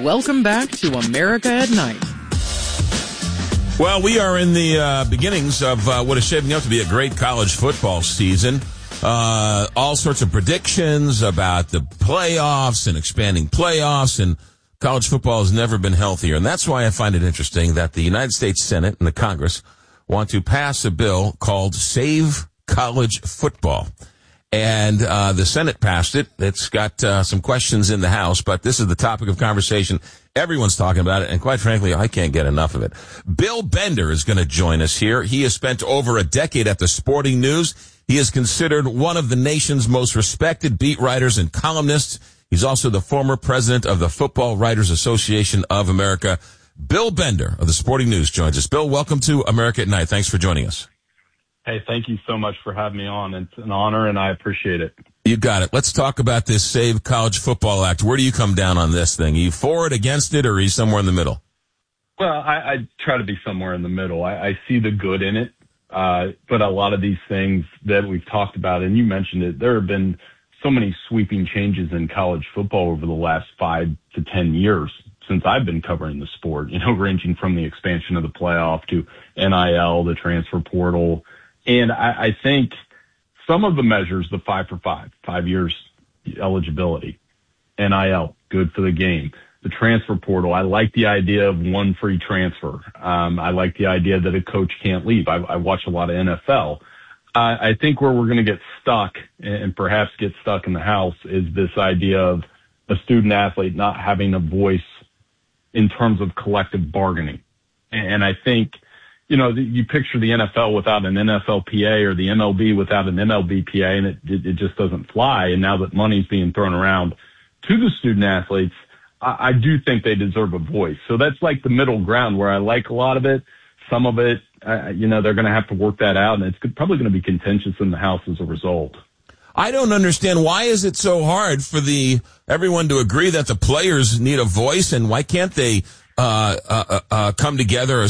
welcome back to America at Night. Well, we are in the beginnings of what is shaping up to be a great college football season. All sorts of predictions about the playoffs and expanding playoffs, and college football has never been healthier. And that's why I find it interesting that the United States Senate and the Congress want to pass a bill called Save College Football. And the Senate passed it. It's got some questions in the House, but this is the topic of conversation. Everyone's talking about it, and quite frankly, I can't get enough of it. Bill Bender is going to join us here. He has spent over a decade at the Sporting News. He is considered one of the nation's most respected beat writers and columnists. He's also the former president of the Football Writers Association of America. Bill Bender of the Sporting News joins us. Bill, welcome to America at Night. Thanks for joining us. Hey, thank you so much for having me on. It's an honor, and I appreciate it. You got it. Let's talk about this Save College Football Act. Where do you come down on this thing? Are you for it, against it, or are you somewhere in the middle? Well, I try to be somewhere in the middle. I see the good in it, but a lot of these things that we've talked about, and you mentioned it, there have been so many sweeping changes in college football over the last 5 to 10 years since I've been covering the sport, ranging from the expansion of the playoff to NIL, the transfer portal. And I think some of the measures, the 5 for 5 years eligibility, NIL, good for the game. The transfer portal, I like the idea of one free transfer. I like the idea that a coach can't leave. I watch a lot of NFL. I think where we're going to get stuck and perhaps get stuck in the House is this idea of a student athlete not having a voice in terms of collective bargaining. And I think, you picture the NFL without an NFLPA or the MLB without an MLBPA, and it just doesn't fly. And now that money's being thrown around to the student athletes, I do think they deserve a voice. So that's like the middle ground where I like a lot of it. Some of it, they're going to have to work that out, and it's probably going to be contentious in the House as a result. I don't understand, why is it so hard for everyone to agree that the players need a voice, and why can't they come together,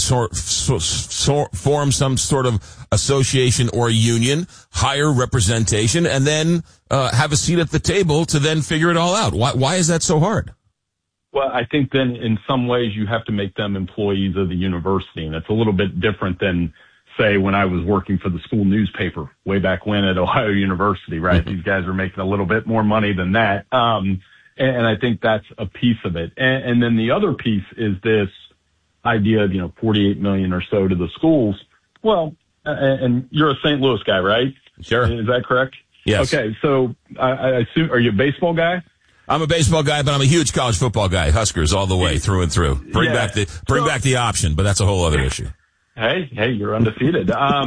form some sort of association or union, hire representation, and then have a seat at the table to then figure it all out? Why is that so hard? Well, I think then in some ways you have to make them employees of the university, and it's a little bit different than, say, when I was working for the school newspaper way back when at Ohio University, right? Mm-hmm. These guys are making a little bit more money than that. And I think that's a piece of it. And then the other piece is this idea of, $48 million or so to the schools. Well, and you're a St. Louis guy, right? Sure. Is that correct? Yes. Okay. So I assume, are you a baseball guy? I'm a baseball guy, but I'm a huge college football guy. Huskers all the way, through and through. Bring back the option, but that's a whole other issue. Hey, you're undefeated.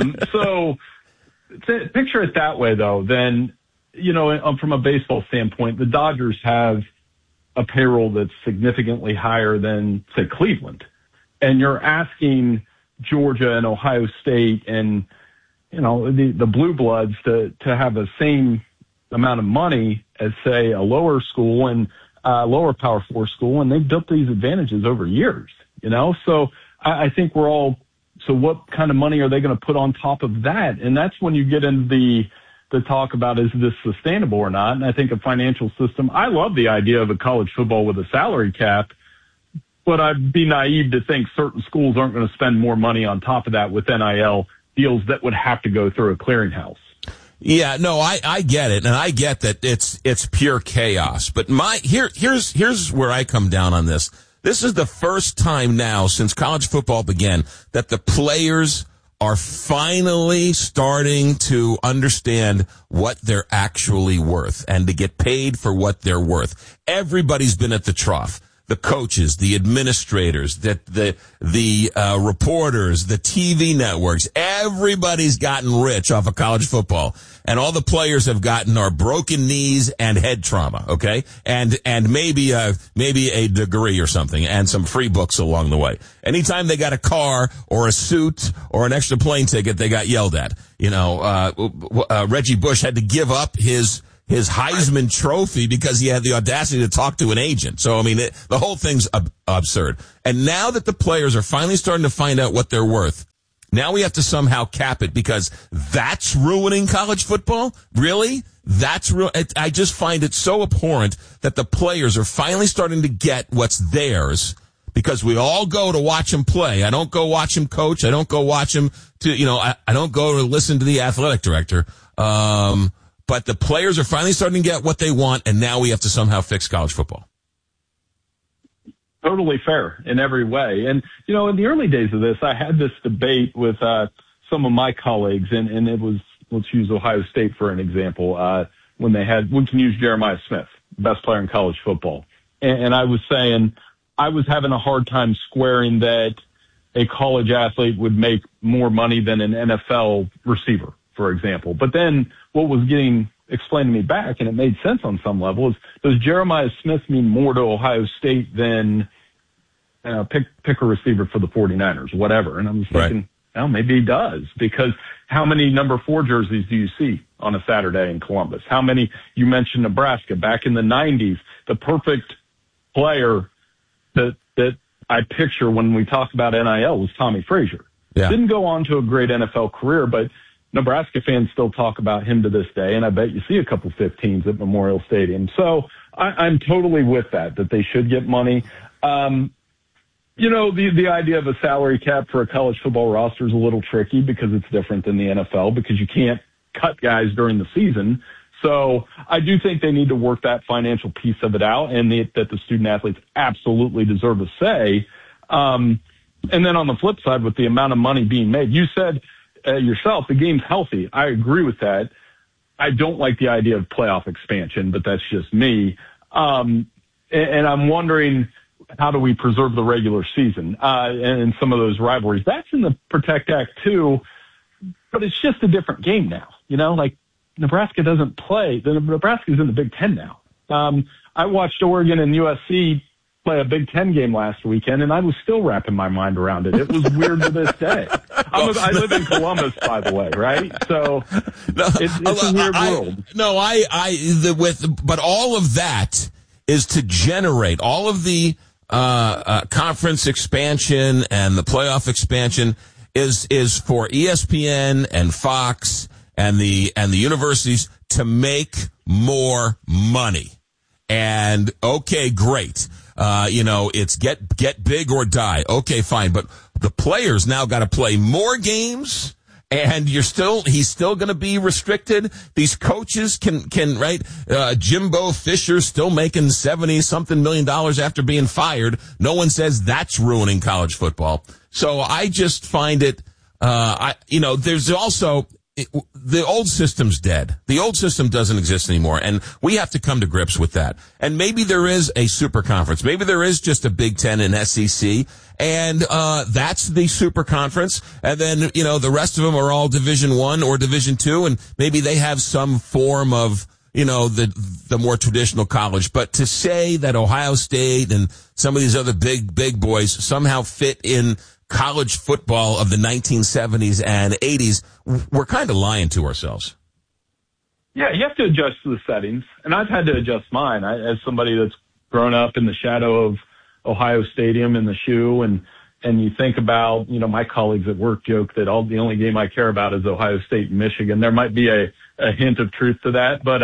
So picture it that way, though. Then, from a baseball standpoint, the Dodgers have a payroll that's significantly higher than, say, Cleveland. And you're asking Georgia and Ohio State and, the Blue Bloods to have the same amount of money as, say, a lower school and lower Power 4 school, and they've built these advantages over years, So I think so what kind of money are they going to put on top of that? And that's when you get into the talk about, is this sustainable or not? And I think a financial system, I love the idea of a college football with a salary cap, but I'd be naive to think certain schools aren't going to spend more money on top of that with NIL deals that would have to go through a clearinghouse. Yeah, no, I get it, and I get that it's pure chaos. But here's where I come down on this. This is the first time now since college football began that the players are finally starting to understand what they're actually worth and to get paid for what they're worth. Everybody's been at the trough. The coaches, the administrators, the reporters, the TV networks, everybody's gotten rich off of college football. And all the players have gotten are broken knees and head trauma, okay? And maybe a degree or something and some free books along the way. Anytime they got a car or a suit or an extra plane ticket, they got yelled at. Reggie Bush had to give up his Heisman Trophy because he had the audacity to talk to an agent. So, the whole thing's absurd. And now that the players are finally starting to find out what they're worth, now we have to somehow cap it because that's ruining college football? Really? That's real. I just find it so abhorrent that the players are finally starting to get what's theirs, because we all go to watch him play. I don't go watch him coach. I don't go watch him I don't go to listen to the athletic director. But the players are finally starting to get what they want, and now we have to somehow fix college football. Totally fair in every way. And, in the early days of this, I had this debate with some of my colleagues, and it was, let's use Ohio State for an example, we can use Jeremiah Smith, best player in college football. And I was saying I was having a hard time squaring that a college athlete would make more money than an NFL receiver, for example. But then what was getting explained to me back, and it made sense on some level, is does Jeremiah Smith mean more to Ohio State than pick a receiver for the 49ers, whatever? And I was thinking, well, maybe he does, because how many number 4 jerseys do you see on a Saturday in Columbus? How many? You mentioned Nebraska back in the 90s, the perfect player that I picture when we talk about NIL was Tommy Frazier. Yeah. Didn't go on to a great NFL career, but Nebraska fans still talk about him to this day, and I bet you see a couple 15s at Memorial Stadium. So I'm totally with that they should get money. The idea of a salary cap for a college football roster is a little tricky because it's different than the NFL, because you can't cut guys during the season. So I do think they need to work that financial piece of it out, and that the student athletes absolutely deserve a say. And then on the flip side, with the amount of money being made, you said yourself, the game's healthy. I agree with that. I don't like the idea of playoff expansion, but that's just me. And I'm wondering, how do we preserve the regular season and some of those rivalries? That's in the Protect Act too, but it's just a different game now. Like Nebraska doesn't play. Nebraska's in the Big Ten now. I watched Oregon and USC play a Big Ten game last weekend, and I was still wrapping my mind around it. It was weird to this day. I live in Columbus, by the way, right? So it's a weird world. But all of that is to generate all of the conference expansion and the playoff expansion is for ESPN and Fox and the universities to make more money. And okay, great. It's get big or die. Okay, fine. But the players now got to play more games, and he's still going to be restricted. These coaches can right? Jimbo Fisher's still making $70-something million after being fired. No one says that's ruining college football. So I just find it, there's also, the old system's dead. The old system doesn't exist anymore, and we have to come to grips with that. And maybe there is a super conference. Maybe there is just a Big Ten and SEC, and that's the super conference. And then, the rest of them are all Division I or Division II, and maybe they have some form of, the more traditional college. But to say that Ohio State and some of these other big boys somehow fit in college football of the 1970s and 80s, we're kind of lying to ourselves. Yeah, you have to adjust to the settings, and I've had to adjust mine. As somebody that's grown up in the shadow of Ohio Stadium in the shoe, and you think about, my colleagues at work joke that the only game I care about is Ohio State and Michigan. There might be a hint of truth to that, but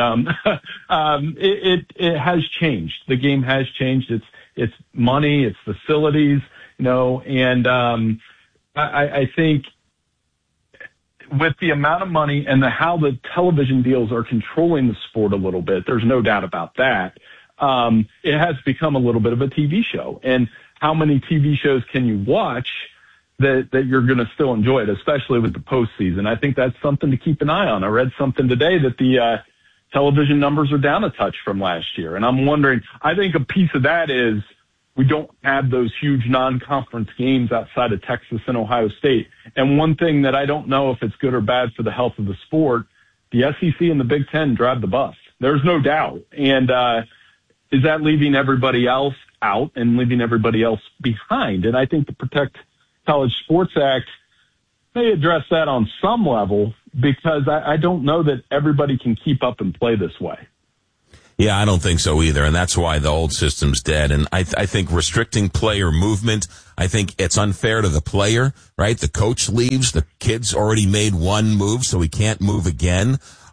it has changed. The game has changed. It's money, it's facilities. And I think with the amount of money and how the television deals are controlling the sport a little bit, there's no doubt about that. It has become a little bit of a TV show. And how many TV shows can you watch that you're going to still enjoy it, especially with the postseason? I think that's something to keep an eye on. I read something today that the television numbers are down a touch from last year. And I'm wondering, I think a piece of that is we don't have those huge non-conference games outside of Texas and Ohio State. And one thing that I don't know if it's good or bad for the health of the sport, the SEC and the Big Ten drive the bus. There's no doubt. And is that leaving everybody else out and leaving everybody else behind? And I think the Protect College Sports Act may address that on some level, because I don't know that everybody can keep up and play this way. Yeah, I don't think so either, and that's why the old system's dead. And I think restricting player movement, I think it's unfair to the player, right? The coach leaves, the kid's already made one move, so he can't move again.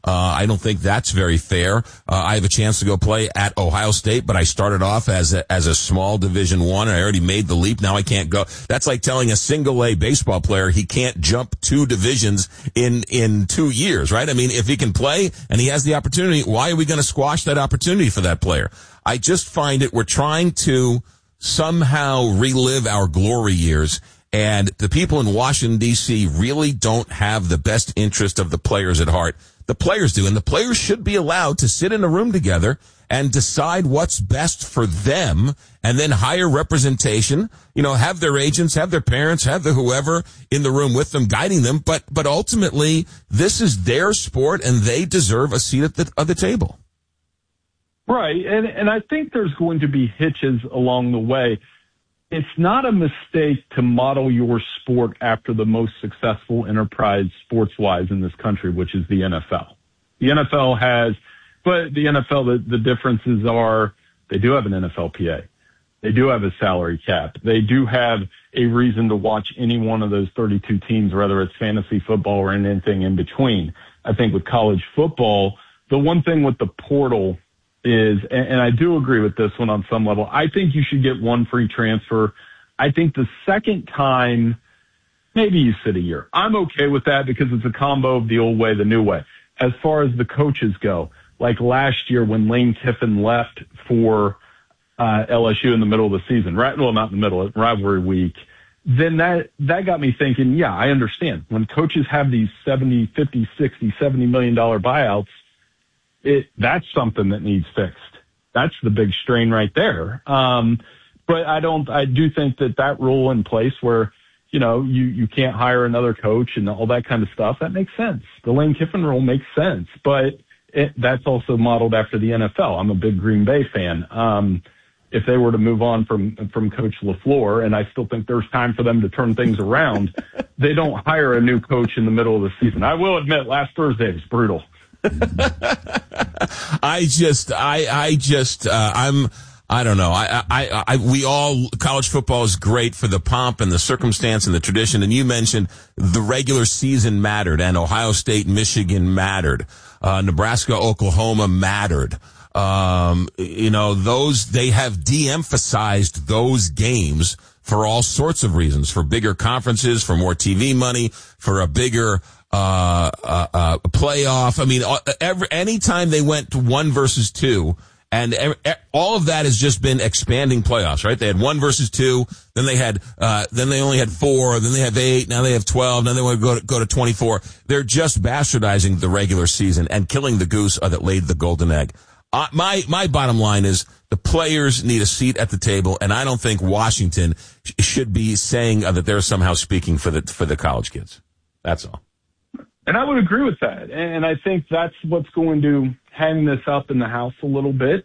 I don't think that's very fair. I have a chance to go play at Ohio State, but I started off as a small Division I, and I already made the leap. Now I can't go. That's like telling a single A baseball player he can't jump 2 divisions in 2 years, right? I mean, if he can play and he has the opportunity, why are we going to squash that opportunity for that player? I just find we're trying to somehow relive our glory years, and the people in Washington, D.C. really don't have the best interest of the players at heart. The players do, and the players should be allowed to sit in a room together and decide what's best for them, and then hire representation, have their agents, have their parents, have the whoever in the room with them guiding them. But ultimately, this is their sport, and they deserve a seat at the table. Right. And I think there's going to be hitches along the way. It's not a mistake to model your sport after the most successful enterprise sports-wise in this country, which is the NFL. The NFL the differences are they do have an NFLPA. They do have a salary cap. They do have a reason to watch any one of those 32 teams, whether it's fantasy football or anything in between. I think with college football, the one thing with the portal is, and I do agree with this one on some level, I think you should get one free transfer. I think the second time, maybe you sit a year. I'm okay with that because it's a combo of the old way, the new way. As far as the coaches go, like last year when Lane Kiffin left for LSU in the middle of the season, right? Well, not in the middle, rivalry week. Then that got me thinking, yeah, I understand. When coaches have these 70, 50, 60, $70 million buyouts, that's something that needs fixed. That's the big strain right there. But I do think that rule in place where, you can't hire another coach and all that kind of stuff, that makes sense. The Lane Kiffin rule makes sense, but that's also modeled after the NFL. I'm a big Green Bay fan. If they were to move on from Coach LaFleur, and I still think there's time for them to turn things around, they don't hire a new coach in the middle of the season. I will admit, last Thursday was brutal. I don't know. College football is great for the pomp and the circumstance and the tradition. And you mentioned the regular season mattered, and Ohio State, Michigan mattered. Nebraska, Oklahoma mattered. They have de-emphasized those games for all sorts of reasons, for bigger conferences, for more TV money, for a bigger playoff. I mean, anytime they went to 1 versus 2, and all of that has just been expanding playoffs, right? They had 1 versus 2, then they only had 4, then they have 8, now they have 12, now they want to go to 24. They're just bastardizing the regular season and killing the goose that laid the golden egg. My bottom line is the players need a seat at the table, and I don't think Washington should be saying that they're somehow speaking for the college kids. That's all. And I would agree with that. And I think that's what's going to hang this up in the house a little bit.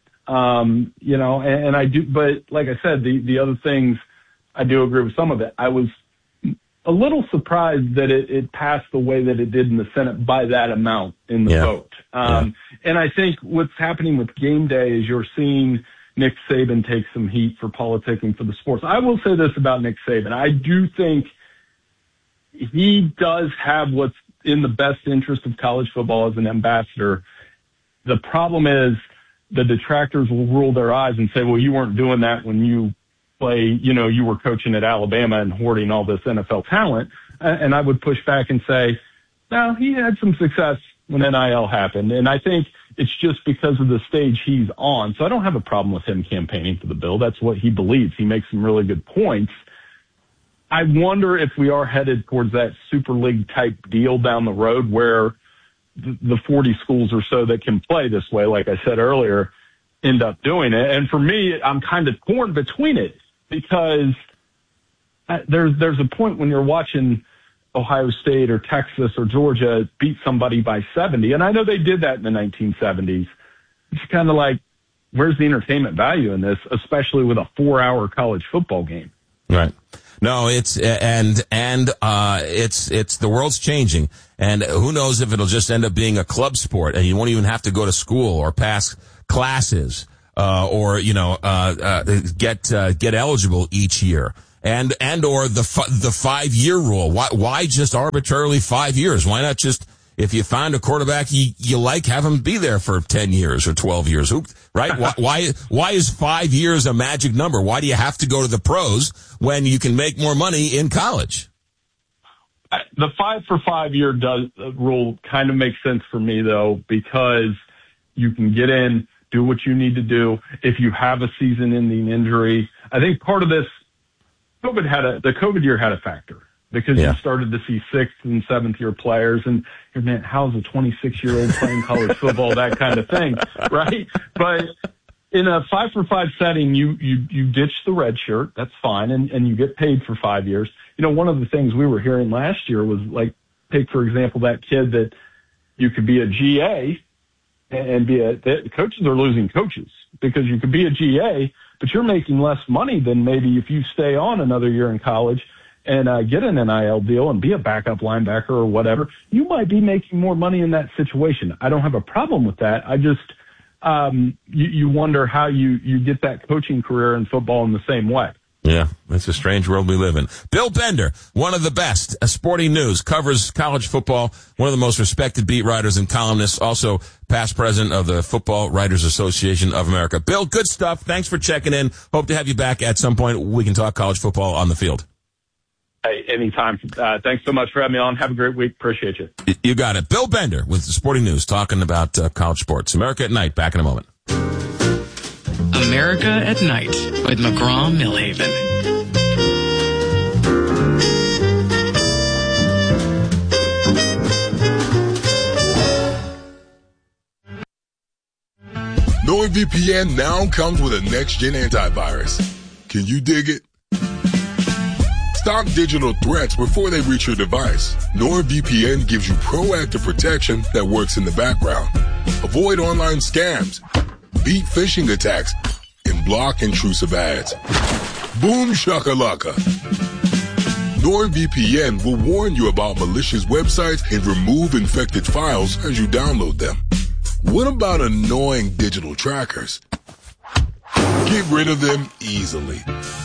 And I do, but like I said, the other things, I do agree with some of it. I was a little surprised that it passed the way that it did in the Senate by that amount in the vote. And I think what's happening with game day is you're seeing Nick Saban take some heat for politicking for the sports. I will say this about Nick Saban. I do think he does have what's in the best interest of college football as an ambassador. The problem is the detractors will roll their eyes and say, well, you weren't doing that when you you were coaching at Alabama and hoarding all this NFL talent. And I would push back and say, no, he had some success when NIL happened. And I think it's just because of the stage he's on. So I don't have a problem with him campaigning for the bill. That's what he believes. He makes some really good points. I wonder if we are headed towards that Super League type deal down the road where the 40 schools or so that can play this way, like I said earlier, end up doing it. And for me, I'm kind of torn between it because there's a point when you're watching Ohio State or Texas or Georgia beat somebody by 70. And I know they did that in the 1970s. It's kind of like, where's the entertainment value in this, especially with a 4-hour college football game? Right. No, it's the world's changing, and who knows if it'll just end up being a club sport, and you won't even have to go to school or pass classes, or get eligible each year, and or the 5-year rule. Why just arbitrarily 5 years? Why not just if you find a quarterback you like, have him be there for 10 years or 12 years. Right? Why is 5 years a magic number? Why do you have to go to the pros when you can make more money in college? The 5 for 5 year rule kind of makes sense for me, though, because you can get in, do what you need to do. If you have a season-ending injury, I think part of this, the COVID year had a factor because you started to see 6th and 7th year players, and man, how's a 26-year-old playing college football, that kind of thing, right? But in a 5 for 5 setting, you ditch the red shirt, that's fine, and you get paid for 5 years. You know, one of the things we were hearing last year was, like, take, for example, that kid that you could be a GA and coaches are losing coaches because you could be a GA, but you're making less money than maybe if you stay on another year in college and get an NIL deal and be a backup linebacker or whatever. You might be making more money in that situation. I don't have a problem with that. I just, you wonder how you get that coaching career in football in the same way. Yeah, it's a strange world we live in. Bill Bender, one of the best, Sporting News, covers college football, one of the most respected beat writers and columnists, also past president of the Football Writers Association of America. Bill, good stuff. Thanks for checking in. Hope to have you back at some point. We can talk college football on the field. Hey, anytime. Thanks so much for having me on. Have a great week. Appreciate you. You got it. Bill Bender with the Sporting News talking about college sports. America at Night. Back in a moment. America at Night with McGraw-Milhaven. NordVPN now comes with a next-gen antivirus. Can you dig it? Stop digital threats before they reach your device. NordVPN gives you proactive protection that works in the background. Avoid online scams, beat phishing attacks, and block intrusive ads. Boom shakalaka. NordVPN will warn you about malicious websites and remove infected files as you download them. What about annoying digital trackers? Get rid of them easily.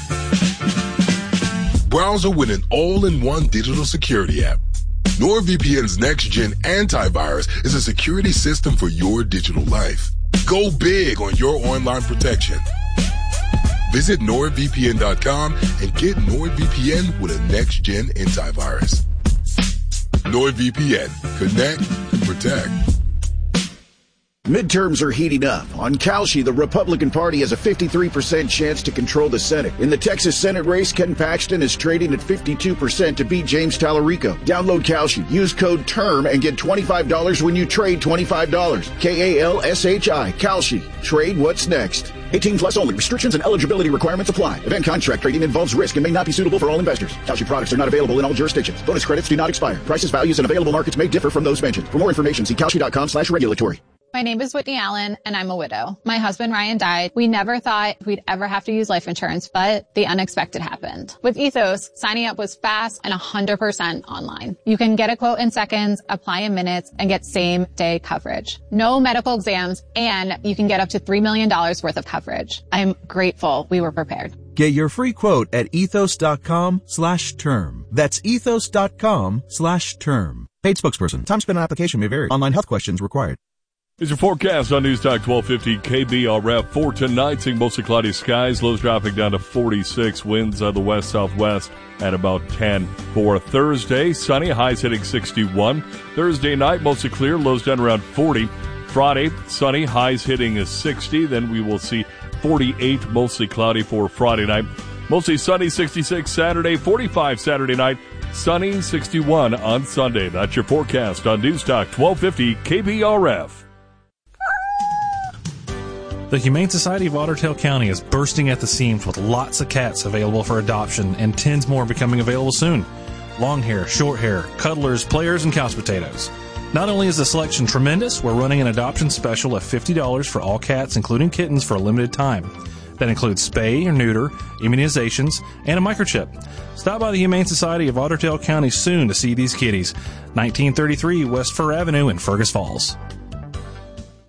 Browser with an all-in-one digital security app. NordVPN's next-gen antivirus is a security system for your digital life. Go big on your online protection. Visit NordVPN.com and get NordVPN with a next-gen antivirus. NordVPN. Connect and protect. Midterms are heating up. On Kalshi, the Republican Party has a 53% chance to control the Senate. In the Texas Senate race, Ken Paxton is trading at 52% to beat James Tallarico. Download Kalshi, use code TERM, and get $25 when you trade $25. Kalshi. Kalshi. Trade what's next. 18 plus only. Restrictions and eligibility requirements apply. Event contract trading involves risk and may not be suitable for all investors. Kalshi products are not available in all jurisdictions. Bonus credits do not expire. Prices, values, and available markets may differ from those mentioned. For more information, see Kalshi.com/regulatory. My name is Whitney Allen, and I'm a widow. My husband, Ryan, died. We never thought we'd ever have to use life insurance, but the unexpected happened. With Ethos, signing up was fast and 100% online. You can get a quote in seconds, apply in minutes, and get same-day coverage. No medical exams, and you can get up to $3 million worth of coverage. I'm grateful we were prepared. Get your free quote at ethos.com/term. That's ethos.com/term. Paid spokesperson. Time spent on application may vary. Online health questions required. Here's your forecast on News Talk 1250 KBRF. For tonight, seeing mostly cloudy skies. Lows dropping down to 46. Winds out of the west-southwest at about 10. For Thursday, sunny. Highs hitting 61. Thursday night, mostly clear. Lows down around 40. Friday, sunny. Highs hitting 60. Then we will see 48, mostly cloudy for Friday night. Mostly sunny, 66 Saturday. 45 Saturday night. Sunny, 61 on Sunday. That's your forecast on News Talk 1250 KBRF. The Humane Society of Otter Tail County is bursting at the seams with lots of cats available for adoption and tens more becoming available soon. Long hair, short hair, cuddlers, players, and couch potatoes. Not only is the selection tremendous, we're running an adoption special of $50 for all cats, including kittens, for a limited time. That includes spay or neuter, immunizations, and a microchip. Stop by the Humane Society of Otter Tail County soon to see these kitties. 1933 West Fur Avenue in Fergus Falls.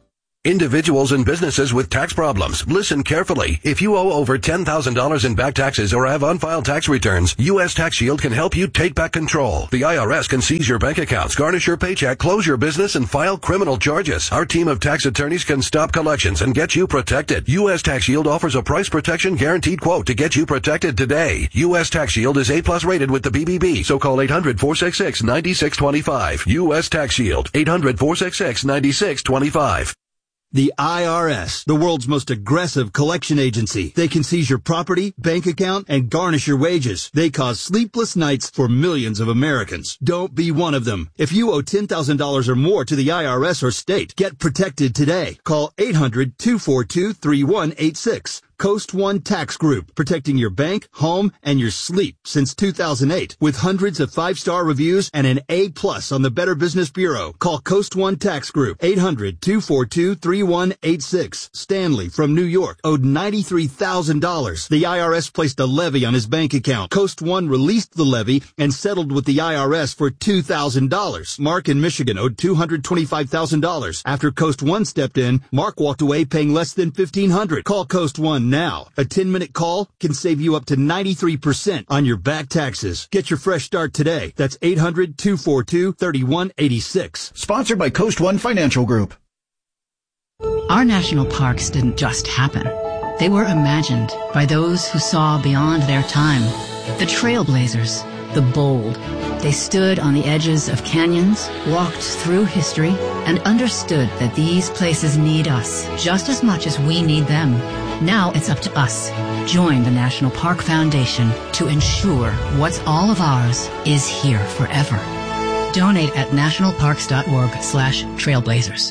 Individuals and businesses with tax problems, listen carefully. If you owe over $10,000 in back taxes or have unfiled tax returns, U.S. Tax Shield can help you take back control. The IRS can seize your bank accounts, garnish your paycheck, close your business, and file criminal charges. Our team of tax attorneys can stop collections and get you protected. U.S. Tax Shield offers a price protection guaranteed quote to get you protected today. U.S. Tax Shield is A+ rated with the BBB, so call 800-466-9625. U.S. Tax Shield, 800-466-9625. The IRS, the world's most aggressive collection agency. They can seize your property, bank account, and garnish your wages. They cause sleepless nights for millions of Americans. Don't be one of them. If you owe $10,000 or more to the IRS or state, get protected today. Call 800-242-3186. Coast One Tax Group, protecting your bank, home, and your sleep since 2008. With hundreds of 5-star reviews and an A+ on the Better Business Bureau. Call Coast One Tax Group, 800-242-3186. Stanley from New York owed $93,000. The IRS placed a levy on his bank account. Coast One released the levy and settled with the IRS for $2,000. Mark in Michigan owed $225,000. After Coast One stepped in, Mark walked away paying less than $1,500. Call Coast One now. A 10-minute call can save you up to 93% on your back taxes. Get your fresh start today. That's 800-242-3186. Sponsored by Coast One Financial Group. Our national parks didn't just happen. They were imagined by those who saw beyond their time. The trailblazers, the bold. They stood on the edges of canyons, walked through history, and understood that these places need us just as much as we need them. Now it's up to us. Join the National Park Foundation to ensure what's all of ours is here forever. Donate at nationalparks.org/trailblazers.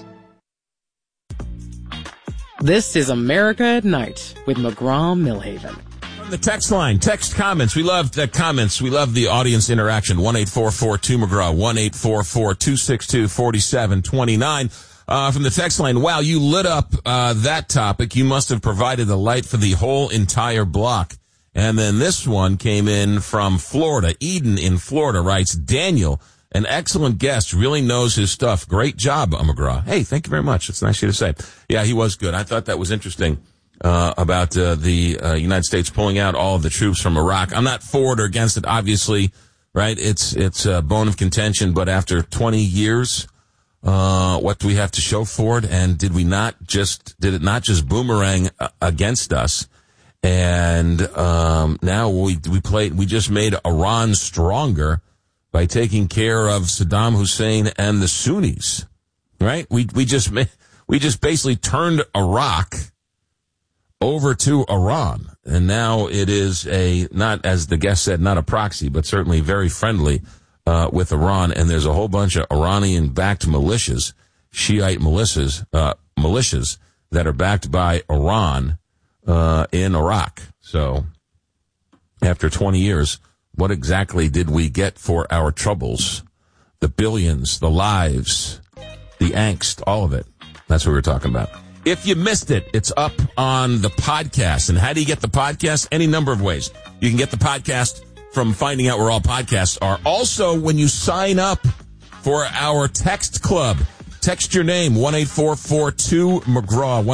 This is America at Night with McGraw-Millhaven. From the text line, text comments. We love the comments. We love the audience interaction. 1-844-2-McGraw, 1-844-262-4729. From the text line, wow, you lit up that topic. You must have provided the light for the whole entire block. And then this one came in from Florida. Eden in Florida writes, Daniel, an excellent guest, really knows his stuff. Great job, McGraw. Hey, thank you very much. It's nice of you to say. Yeah, he was good. I thought that was interesting about the United States pulling out all of the troops from Iraq. I'm not for it or against it, obviously, right? It's a bone of contention, but after 20 years... what do we have to show for it? And did it not just boomerang against us? And now we just made Iran stronger by taking care of Saddam Hussein and the Sunnis, right? We just basically turned Iraq over to Iran, and now it is not, as the guest said, not a proxy, but certainly very friendly with Iran, and there's a whole bunch of Iranian-backed militias, Shiite militias that are backed by Iran in Iraq. So, after 20 years, what exactly did we get for our troubles? The billions, the lives, the angst, all of it. That's what we're talking about. If you missed it, it's up on the podcast. And how do you get the podcast? Any number of ways. You can get the podcast from finding out where all podcasts are. Also, when you sign up for our text club, text your name, 1-844-2-McGraw,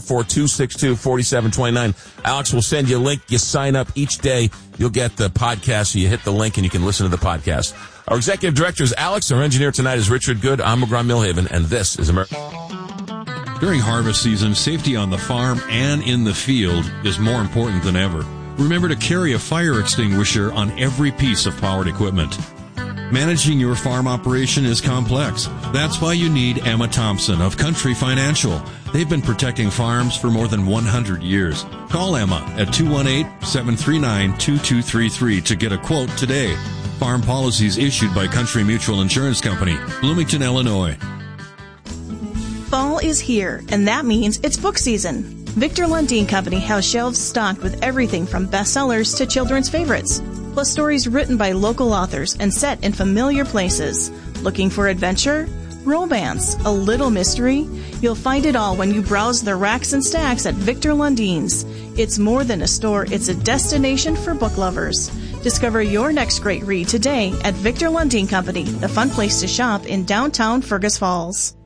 1-844-262-4729. Alex will send you a link. You sign up each day. You'll get the podcast. So you hit the link and you can listen to the podcast. Our executive director is Alex. Our engineer tonight is Richard Good. I'm McGraw-Millhaven, and this is America. During harvest season, safety on the farm and in the field is more important than ever. Remember to carry a fire extinguisher on every piece of powered equipment. Managing your farm operation is complex. That's why you need Emma Thompson of Country Financial. They've been protecting farms for more than 100 years. Call Emma at 218-739-2233 to get a quote today. Farm policies issued by Country Mutual Insurance Company, Bloomington, Illinois. Fall is here, and that means it's book season. Victor Lundin Company has shelves stocked with everything from bestsellers to children's favorites, plus stories written by local authors and set in familiar places. Looking for adventure, romance, a little mystery? You'll find it all when you browse the racks and stacks at Victor Lundin's. It's more than a store, it's a destination for book lovers. Discover your next great read today at Victor Lundin Company, the fun place to shop in downtown Fergus Falls.